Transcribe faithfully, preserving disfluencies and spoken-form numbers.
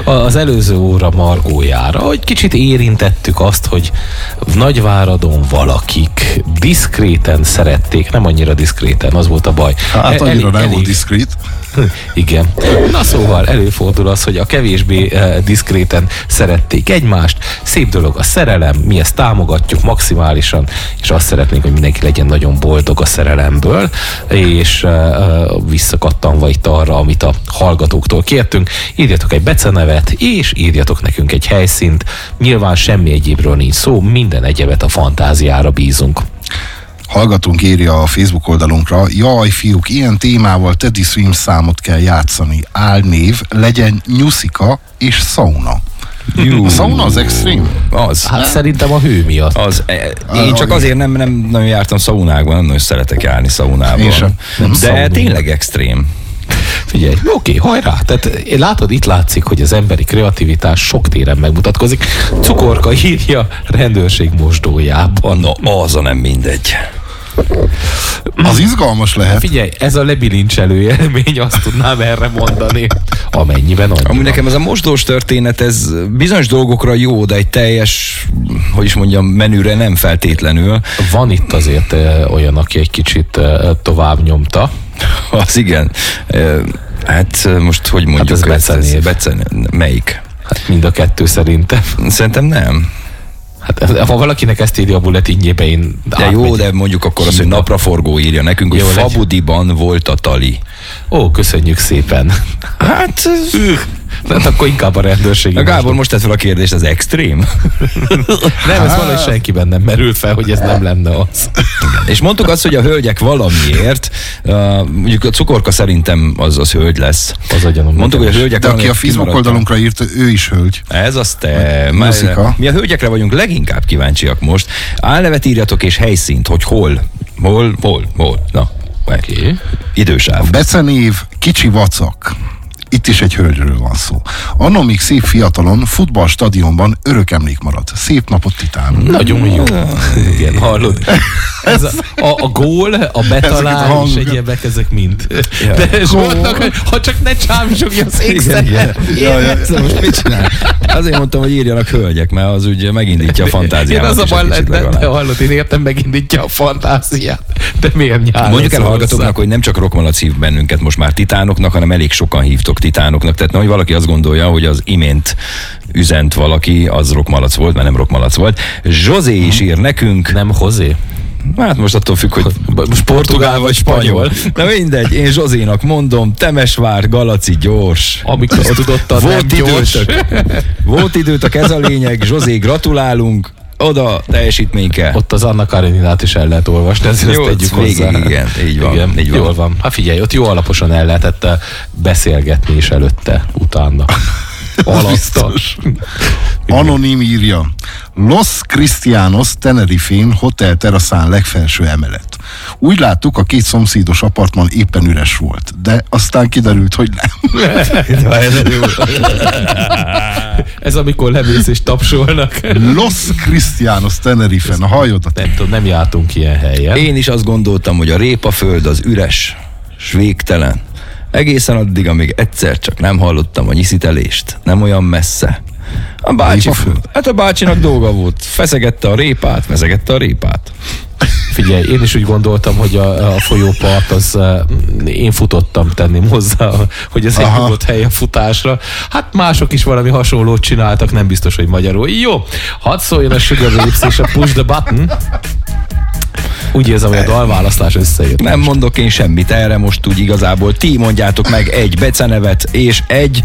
Az előző óra margójára, hogy kicsit érintettük azt, hogy Nagyváradon valakik diszkréten szerették, nem annyira diszkréten, az volt a baj. Hát annyira elég, nem elég... volt diszkrét. Igen. Na szóval előfordul az, hogy a kevésbé eh, diszkréten szerették egymást. Szép dolog a szerelem, mi ezt támogatjuk maximálisan, és azt szeretnénk, hogy mindenki legyen nagyon boldog a szerelemből, és eh, visszakattanva itt arra, amit a hallgatóktól kértünk, írjatok egy becenevet, és írjatok nekünk egy helyszínt. Nyilván semmi egyébről nincs szó, minden egyebet a fantáziára bízunk. Hallgatónk írja a Facebook oldalunkra: jaj, fiúk, ilyen témával Teddy Swims számot kell játszani. Álnév legyen nyuszika és szauna. Jú. A szauna az extrém? Az. Hát nem? Szerintem a hő miatt. Az, én csak azért nem, nem nagyon jártam szaunákban, nem nagyon szeretek járni szaunában. Én sem. De szaunában. Tényleg extrém. Figyelj, oké, hajrá! Tehát látod, itt látszik, hogy az emberi kreativitás sok téren megmutatkozik. Cukorka írja rendőrség mosdójában. No, az a nem mindegy. Az izgalmas lehet. Figyelj, ez a lebilincselő élmény, azt tudnám erre mondani. Amennyiben annyira. Amúgy nekem ez a mosdós történet, ez bizonyos dolgokra jó, de egy teljes, hogy is mondjam, menüre nem feltétlenül. Van itt azért ö, olyan, aki egy kicsit ö, tovább nyomta. Az igen. Hát most, hogy mondjuk... Hát ez becenév. Becenév. Melyik? Hát mind a kettő szerintem. Szerintem nem. Hát, ha valakinek ezt írja a bulletinjébe, én... De jó, de mondjuk akkor az, hogy napraforgó írja nekünk, hogy Fabudiban volt a tali. Ó, köszönjük szépen. Hát... Hát akkor inkább a rendőrség. A Gábor most tett fel a kérdést, az extrém? Nem, ez valahogy senkiben nem merül fel, hogy ez nem lenne az. És mondtuk azt, hogy a hölgyek valamiért, uh, mondjuk a Cukorka szerintem az, az hölgy lesz. Az agyanom. Mondtuk, hogy a hölgyek de aki a Facebook oldalunkra írt, ő is hölgy. Ez az te. Mi a hölgyekre vagyunk leginkább kíváncsiak most. Álnevet írjatok és helyszínt, hogy hol, hol, hol, hol. Na, okay. Idősáv. A becenév Kicsi Vacak. Itt is egy hölgyről van szó. Anno még szép fiatalon futballstadionban örök emlék maradt. Szép napot titánunk. Nagyon jó. Igen, hallod. Ez a, a, a gól, a betalál és egyébek, ezek mind. Ja. De Zsoltnak, ha csak ne csámsogja az ékszert. Most mit csinál? Azért mondtam, hogy írjanak hölgyek, mert az ugye megindítja a fantáziámat. Igen, az a baj, de, de hallod, én értem, megindítja a fantáziát. De miért nyár? Mondjuk el hallgatóknak, hogy nem csak Rockmalac hív bennünket most már titánoknak, hanem elég sokan hívtok titánoknak. Tehát hogy valaki azt gondolja, hogy az imént üzent valaki, az Rockmalac volt, mert nem Rockmalac volt. Zsozé is ír nekünk. Nem José. Hát most attól függ, hogy most portugál vagy spanyol. De mindegy, én Zsozénak mondom, Temesvár, Galaci, gyors. Amikor tudottad, volt nem gyors. Időtök, volt időtök, ez a lényeg. Zsozé, gratulálunk. Oda teljesítmény kell. Ott az Anna Kareninát is el lehet olvasni, ezt jó, tegyük hozzá. Végig, igen, így van. Igen, így van. Jól van. Hát figyelj, ott jó alaposan el lehetett beszélgetni is előtte, utána. Alatta. Anonim írja: Los Cristianos Tenerifén hotel teraszán legfelső emelet. Úgy láttuk, a két szomszédos apartman éppen üres volt, de aztán kiderült, hogy nem. Ez amikor lemész és tapsolnak. Los Cristianos Tenerifen, a hajódat. Nem tudom, nem jártunk ilyen helyen. Én is azt gondoltam, hogy a répaföld az üres, s végtelen. Egészen addig, amíg egyszer csak nem hallottam a nyiszitelést, nem olyan messze. A bácsi, hát a bácsinak dolga volt. Feszegette a répát, feszegette a répát. Figyelj, én is úgy gondoltam, hogy a, a folyópart az, én futottam tenném hozzá, hogy ez egy nyugodt hely a futásra. Hát mások is valami hasonlót csináltak, nem biztos, hogy magyarul. Jó, hadd szóljon a Sugar Babes és a Push the Button. Úgy érzem, hogy a dalválasztás összejött. Nem mondok én semmit erre most úgy igazából. Ti mondjátok meg egy becenevet és egy